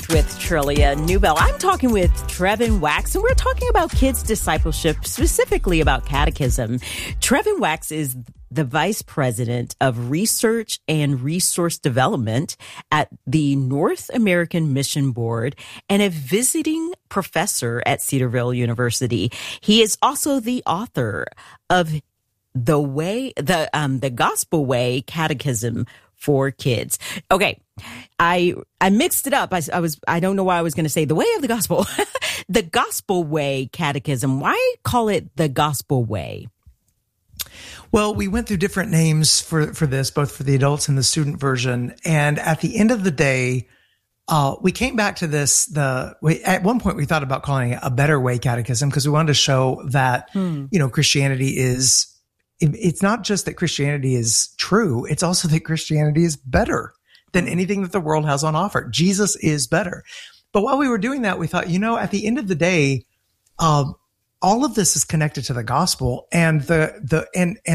Truth with Trillia Newbell. I'm talking with Trevin Wax, and we're talking about kids' discipleship, specifically about catechism. Trevin Wax is the Vice President of Research and Resource Development at the North American Mission Board and a visiting professor at Cedarville University. He is also the author of the Gospel Way Catechism for Kids. Okay. I mixed it up. I don't know why I was going to say the way of the gospel. The Gospel Way Catechism. Why call it the Gospel Way? Well, we went through different names for this, both for the adults and the student version. And at the end of the day, we came back to this. At one point we thought about calling it a Better Way Catechism because we wanted to show that, Christianity it's not just that Christianity is true. It's also that Christianity is better than anything that the world has on offer. Jesus is better. But while we were doing that, we thought, at the end of the day, all of this is connected to the gospel, and that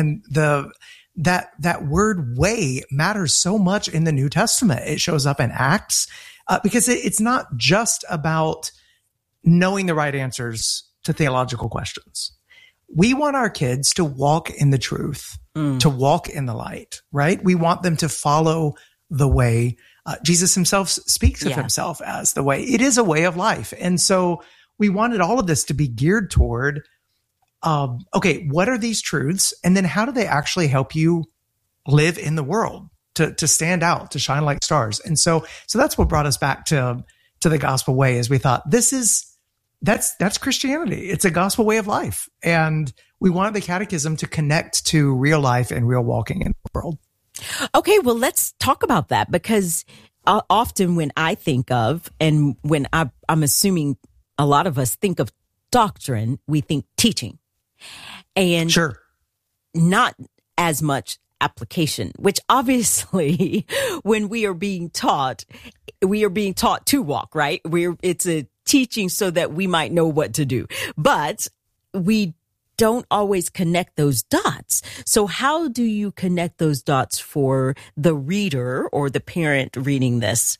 word way matters so much in the New Testament. It shows up in Acts because it's not just about knowing the right answers to theological questions. We want our kids to walk in the truth, to walk in the light, right? We want them to follow the way. Jesus himself speaks of himself as the way. It is a way of life. And so we wanted all of this to be geared toward, what are these truths? And then how do they actually help you live in the world, to stand out, to shine like stars? And so that's what brought us back to the Gospel Way, is we thought that's Christianity. It's a gospel way of life. And we wanted the catechism to connect to real life and real walking in the world. Okay, well, let's talk about that, because often when I think of, and when I'm assuming a lot of us think of doctrine, we think teaching. And not as much application, which obviously when we are being taught to walk, right? It's a teaching so that we might know what to do, but we don't always connect those dots. So how do you connect those dots for the reader or the parent reading this?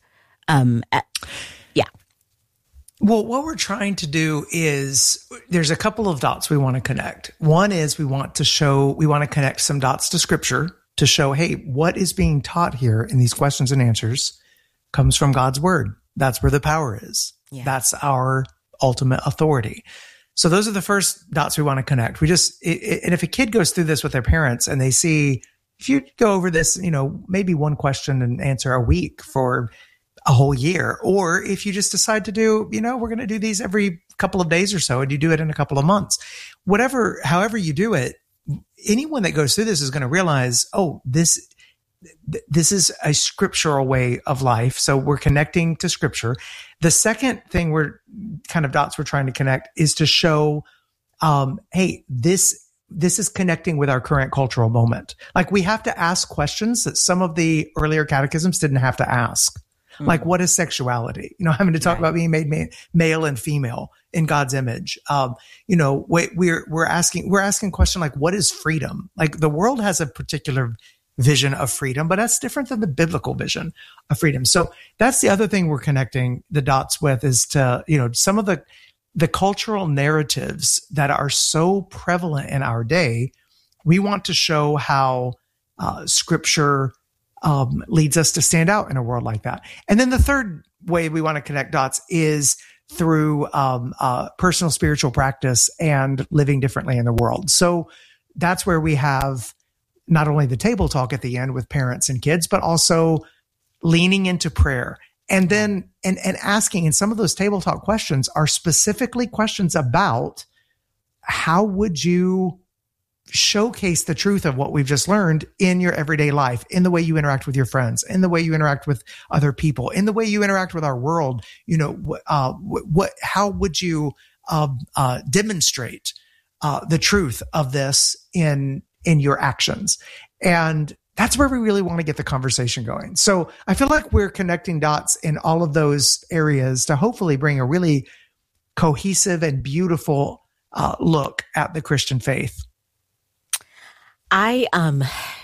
Well, what we're trying to do is there's a couple of dots we want to connect. One is we want to connect some dots to Scripture to show, hey, what is being taught here in these questions and answers comes from God's Word. That's where the power is. Yeah. That's our ultimate authority. So those are the first dots we want to connect. And if a kid goes through this with their parents and they see, if you go over this, maybe one question and answer a week for a whole year, or if you just decide to do, we're going to do these every couple of days or so, and you do it in a couple of months, however you do it, anyone that goes through this is going to realize, this is a scriptural way of life. So we're connecting to Scripture. The second thing dots we're trying to connect is to show, hey, this is connecting with our current cultural moment. Like, we have to ask questions that some of the earlier catechisms didn't have to ask. Like, what is sexuality? Having to talk about being made male and female in God's image. We're asking a question like, what is freedom? Like, the world has a particular vision of freedom, but that's different than the biblical vision of freedom. So that's the other thing we're connecting the dots with, is to, some of the cultural narratives that are so prevalent in our day. We want to show how Scripture leads us to stand out in a world like that. And then the third way we want to connect dots is through personal spiritual practice and living differently in the world. So that's where we have not only the table talk at the end with parents and kids, but also leaning into prayer. And then, and asking, and some of those table talk questions are specifically questions about how would you showcase the truth of what we've just learned in your everyday life, in the way you interact with your friends, in the way you interact with other people, in the way you interact with our world. How would you demonstrate the truth of this in your actions? And that's where we really want to get the conversation going. So I feel like we're connecting dots in all of those areas to hopefully bring a really cohesive and beautiful look at the Christian faith. I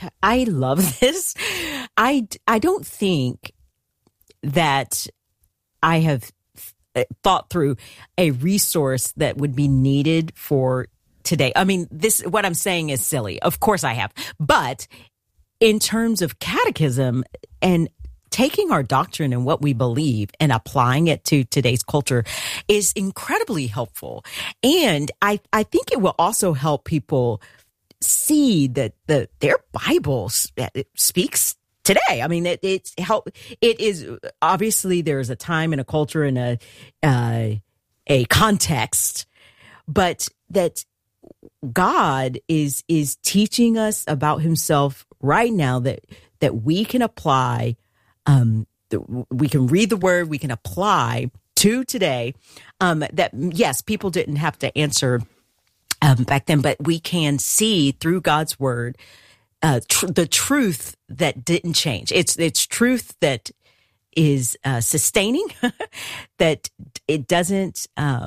love this. I don't think that I have thought through a resource that would be needed for today. I mean, what I'm saying is silly. Of course I have. But in terms of catechism and taking our doctrine and what we believe and applying it to today's culture is incredibly helpful. And I think it will also help people see that their Bible speaks today. I mean, it is obviously there's a time and a culture and a context, but that God is teaching us about himself right now that we can apply. We can read the word, we can apply to today. That yes, people didn't have to answer back then, but we can see through God's word the truth that didn't change. It's truth that is sustaining, that it doesn't.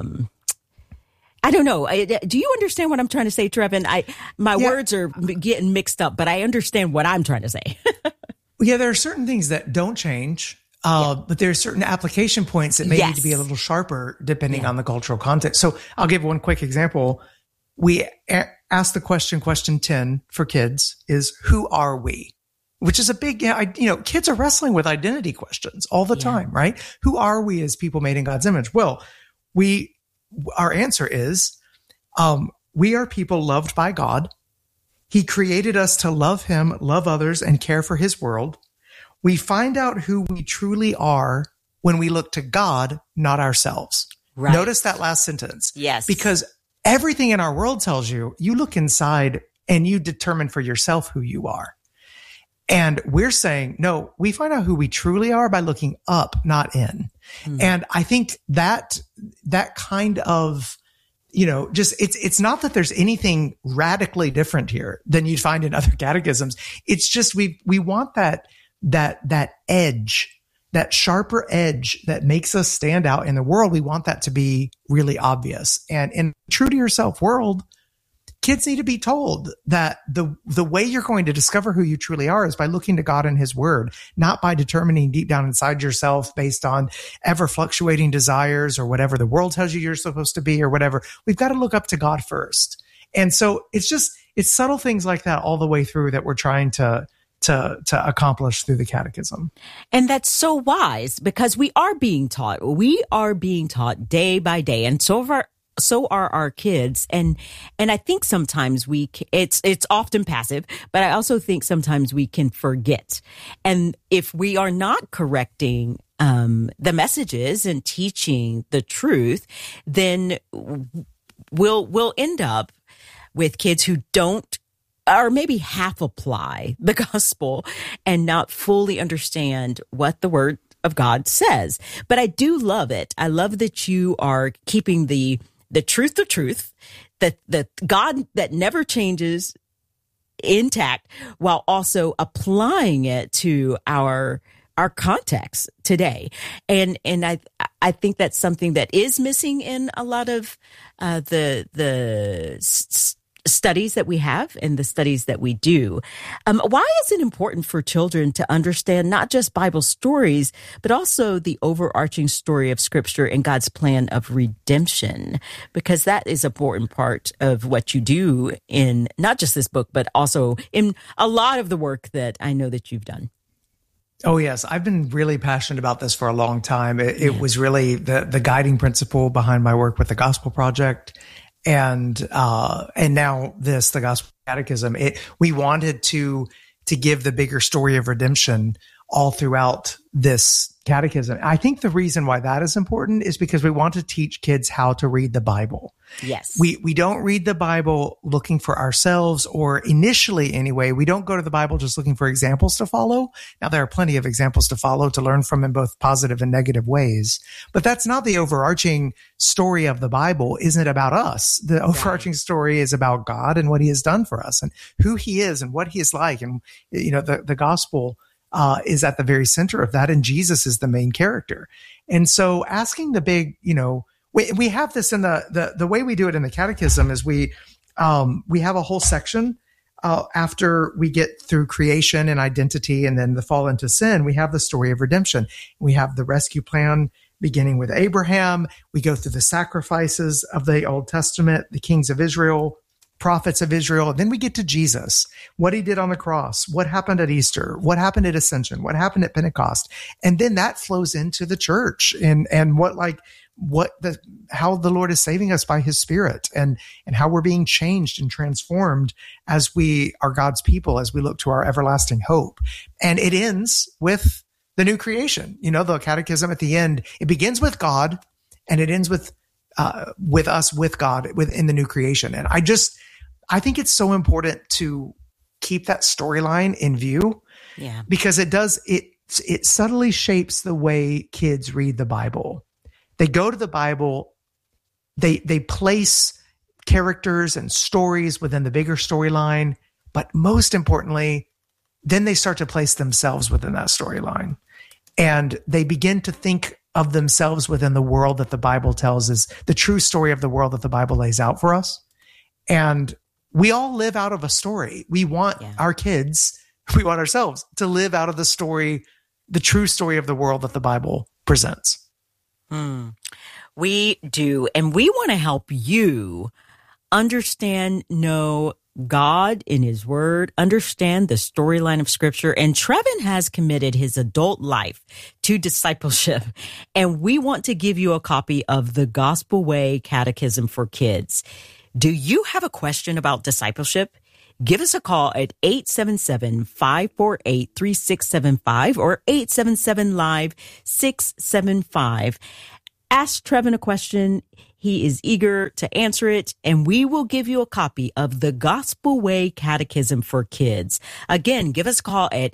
I don't know. Do you understand what I'm trying to say, Trevin? My words are getting mixed up, but I understand what I'm trying to say. Yeah, there are certain things that don't change, but there are certain application points that may need to be a little sharper depending on the cultural context. So I'll give one quick example. We asked the question 10 for kids is, who are we? Which is a big, kids are wrestling with identity questions all the time, right? Who are we as people made in God's image? Well, our answer is, we are people loved by God. He created us to love him, love others, and care for his world. We find out who we truly are when we look to God, not ourselves. Right. Notice that last sentence. Yes. Because everything in our world tells you look inside and you determine for yourself who you are. And we're saying, no, we find out who we truly are by looking up, not in. And I think that kind of, it's not that there's anything radically different here than you'd find in other catechisms. It's just, we want that edge, that sharper edge that makes us stand out in the world. We want that to be really obvious. And in true to yourself world, kids need to be told that the way you're going to discover who you truly are is by looking to God and his word, not by determining deep down inside yourself based on ever fluctuating desires or whatever the world tells you you're supposed to be or whatever. We've got to look up to God first. And so it's subtle things like that all the way through that we're trying to accomplish through the catechism. And that's so wise because we are being taught. We are being taught day by day. And so are our kids. And I think sometimes it's often passive, but I also think sometimes we can forget. And if we are not correcting the messages and teaching the truth, then we'll end up with kids who don't, or maybe half apply the gospel and not fully understand what the word of God says. But I do love it. I love that you are keeping the truth, that God that never changes intact while also applying it to our context today. And I think that's something that is missing in a lot of the studies that we have and the studies that we do. Why is it important for children to understand not just Bible stories, but also the overarching story of Scripture and God's plan of redemption? Because that is an important part of what you do in not just this book, but also in a lot of the work that I know that you've done. Oh, yes. I've been really passionate about this for a long time. It was really the guiding principle behind my work with the Gospel Project. And now the Gospel Catechism, we wanted to give the bigger story of redemption all throughout this catechism. I think the reason why that is important is because we want to teach kids how to read the Bible. Yes. We don't read the Bible looking for ourselves, or initially anyway, we don't go to the Bible just looking for examples to follow. Now, there are plenty of examples to follow, to learn from in both positive and negative ways. But that's not the overarching story of the Bible. Isn't about us. The overarching story is about God and what he has done for us and who he is and what he is like. And, the gospel is at the very center of that. And Jesus is the main character. And so asking the big, we have this in the way we do it in the catechism is we have a whole section after we get through creation and identity and then the fall into sin. We have the story of redemption. We have the rescue plan beginning with Abraham. We go through the sacrifices of the Old Testament, the kings of Israel, prophets of Israel. Then we get to Jesus, what he did on the cross, what happened at Easter, what happened at Ascension, what happened at Pentecost. And then that flows into the church and how the Lord is saving us by his Spirit and how we're being changed and transformed as we are God's people, as we look to our everlasting hope. And it ends with the new creation. The catechism at the end, it begins with God and it ends with us, with God, within the new creation. And I think it's so important to keep that storyline in view, because it subtly shapes the way kids read the Bible. They go to the Bible, they place characters and stories within the bigger storyline, but most importantly, then they start to place themselves within that storyline. And they begin to think of themselves within the world that the Bible tells is the true story of the world that the Bible lays out for us. And we all live out of a story. We want our kids, we want ourselves to live out of the story, the true story of the world that the Bible presents. We do. And we want to help you understand, know God in his word, understand the storyline of scripture. And Trevin has committed his adult life to discipleship. And we want to give you a copy of the Gospel Way Catechism for Kids. Do you have a question about discipleship? Give us a call at 877-548-3675 or 877-LIVE-675. Ask Trevin a question. He is eager to answer it, and we will give you a copy of the Gospel Way Catechism for Kids. Again, give us a call at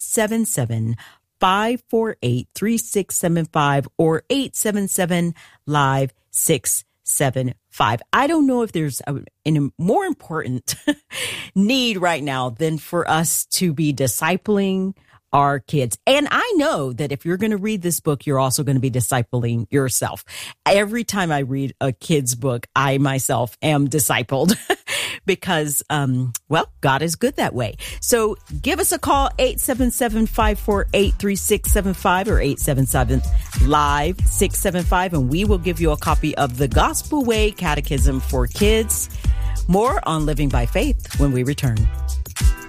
877-548-3675 or 877-LIVE-675. I don't know if there's a more important need right now than for us to be discipling our kids. And I know that if you're going to read this book, you're also going to be discipling yourself. Every time I read a kid's book, I myself am discipled because, God is good that way. So give us a call, 877-548-3675 or 877-LIVE-675, and we will give you a copy of the Gospel Way Catechism for Kids. More on Living by Faith when we return.